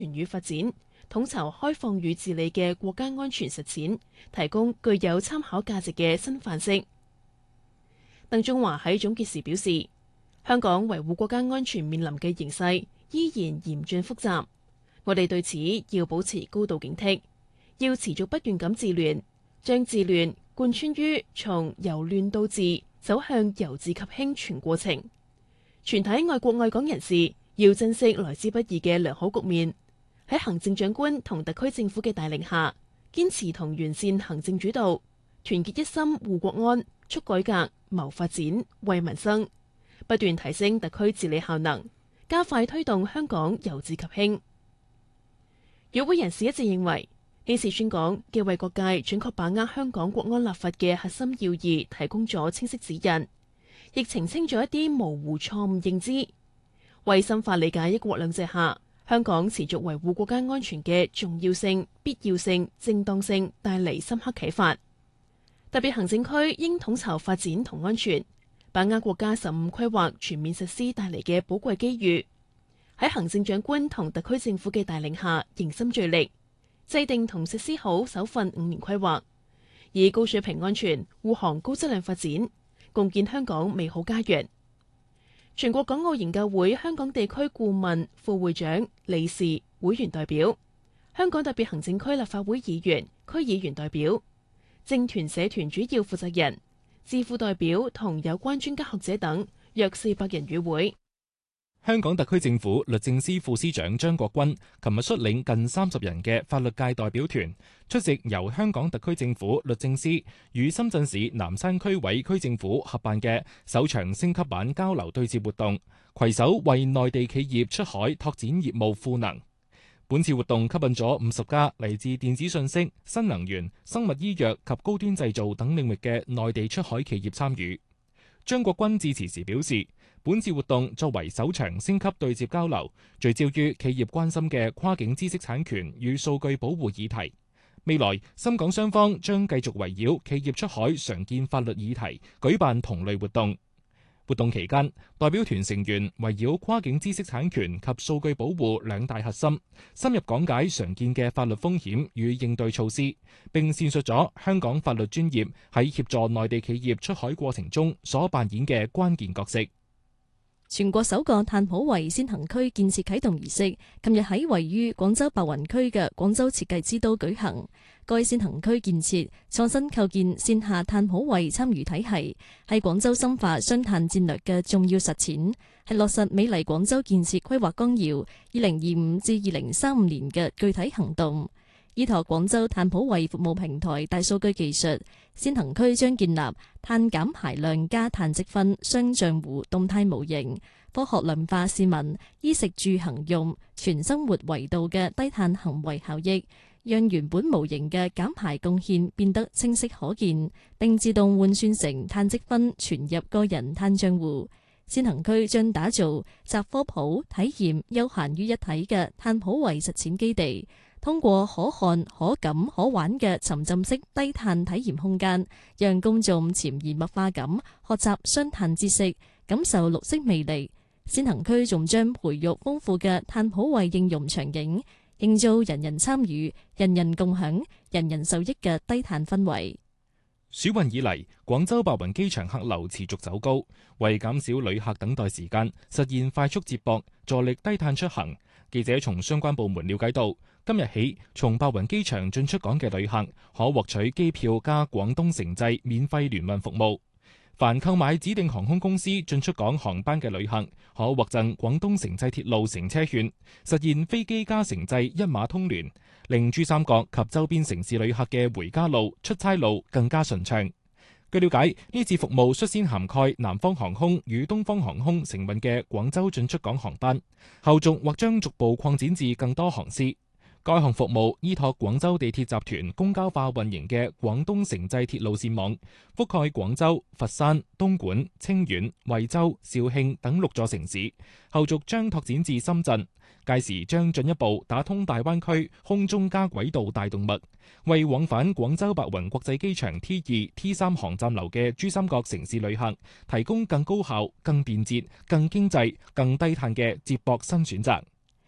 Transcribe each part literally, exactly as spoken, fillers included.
全與發展，統籌開放與治理嘅國家安全實踐，提供具有參考價值嘅新範式。鄧中華喺總結時表示，香港維護國家安全面臨嘅形勢依然嚴峻複雜，我哋對此要保持高度警惕，要持續不斷咁治亂，將治亂貫穿於從由亂到治走向由治及興全過程。全體愛國愛港人士要珍惜來之不易嘅良好局面，喺行政長官同特區政府嘅帶領下，堅持同完善行政主導，團結一心護國安、促改革、謀發展、為民生，不斷提升特區治理效能，加快推動香港由治及興。與會人士一致認為，呢次宣講既為各界準確把握香港國安立法嘅核心要義提供咗清晰指引，亦澄清咗一啲模糊錯誤認知，為深化理解一國兩制下香港持續維護國家安全嘅重要性、必要性、正當性帶嚟深刻啟發。特別行政區應統籌發展同安全，把握國家十五規劃全面實施帶嚟嘅寶貴機遇，喺行政長官同特區政府嘅帶領下，凝心聚力，制定同實施好首份五年規劃，以高水平安全護航高質量發展，共建香港美好家園。全國港澳研究會香港地區顧問、副會長、理事、會員代表，香港特別行政區立法會議員、區議員代表，政團社團主要負責人、智庫代表同有關專家學者等約四百人與會。 香港特區政府律政司副司長張國鈞琴日率領近三十人嘅法律界代表團出席由香港特區政府律政司與深圳市南山區委區政府合辦嘅首場升級版交流對接活動，攜手為內地企業出海拓展業務賦能。本次活動吸引咗五十家嚟自電子信息、新能源、生物醫藥及高端製造等領域嘅內地出海企業參與。張國鈞致辭時表示，本次活動作為首場升級對接交流，聚焦於企業關心嘅跨境知識產權與數據保護議題。未來深港雙方將繼續圍繞企業出海常見法律議題舉辦同類活動。活動期間，代表團成員圍繞跨境知識產權及數據保護兩大核心，深入講解常見嘅法律風險與應對措施，並闡述咗香港法律專業喺協助內地企業出海過程中所扮演嘅關鍵角色。 全國首個碳普惠先行區建設啟動儀式，琴日喺位於廣州白雲區嘅廣州設計之都舉行。該先行區建設創新構建線下碳普惠參與體系，係廣州深化雙碳戰略嘅重要實踐，係落實美麗廣州建設規劃綱要二零二五至二零三五年嘅具體行動。依託廣州碳普惠服務平台大數據技術，先行區將建立碳減排量加碳積分雙賬戶動態模型，科學量化市民衣食住行用全生活維度嘅低碳行為效益，讓原本模型嘅減排貢獻變得清晰可見，並自動換算成碳積分存入個人碳賬戶。先行區將打造集科普、體驗、休閒於一體嘅碳普惠實踐基地，通過可看、可感、可玩嘅沉浸式低碳體驗空間，讓公眾潛移默化咁學習雙碳知識，感受綠色魅力。先行區仲將培育豐富嘅碳普惠應用場景，營造人人參與、人人共享、人人受益嘅低碳氛圍。 暑運以嚟，廣州白雲機場客流持續走高，為減少旅客等待時間，實現快速接駁，助力低碳出行。記者從相關部門了解到，今日起從白雲機場進出港嘅旅客可獲取機票加廣東城際免費聯運服務。凡購買指定航空公司進出港航班嘅旅客，可獲贈廣東城際鐵路乘車券，實現飛機加城際一碼通聯，令珠三角及周邊城市旅客嘅回家路、出差路更加順暢。據了解，呢次服務率先涵蓋南方航空與東方航空承運嘅廣州進出港航班，後續或將逐步擴展至更多航司。該項服務依託廣州地鐵集團公交化運營嘅廣東城際鐵路線網，覆蓋廣州、佛山、東莞、清遠、惠州、肇慶等六座城市，後續將拓展至深圳。屆時將進一步打通大灣區空中加軌道大動脈，為往返廣州白雲國際機場 T 二、T 三航站樓嘅珠三角城市旅客提供更高效、更便捷、更經濟、更低碳嘅接駁新選擇。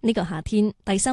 呢個夏天第三